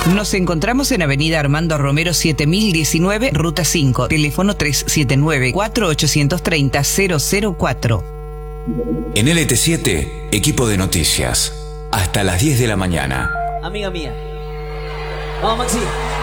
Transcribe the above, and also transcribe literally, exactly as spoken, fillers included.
Nos encontramos en Avenida Armando Romero siete mil diecinueve, Ruta cinco, teléfono tres siete nueve, cuatro ocho tres cero, cero cero cuatro. En L T siete, equipo de noticias. Hasta las diez de la mañana. Amiga mía. Vamos, Maxi.